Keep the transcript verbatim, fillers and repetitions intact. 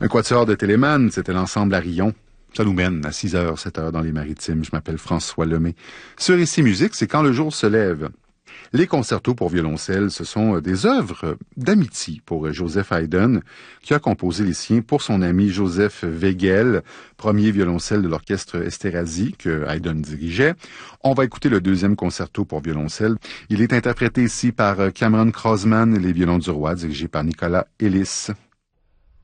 Un quatuor de Téléman, c'était l'ensemble Arion. Ça nous mène à six heures, sept heures dans les Maritimes. Je m'appelle François Lemay. Sur Ici Musique, c'est Quand le jour se lève. Les concertos pour violoncelle, ce sont des œuvres d'amitié pour Joseph Haydn, qui a composé les siens pour son ami Joseph Wegel, premier violoncelle de l'orchestre Esterházy que Haydn dirigeait. On va écouter le deuxième concerto pour violoncelle. Il est interprété ici par Cameron Crossman et les violons du roi, dirigé par Nicolas Ellis.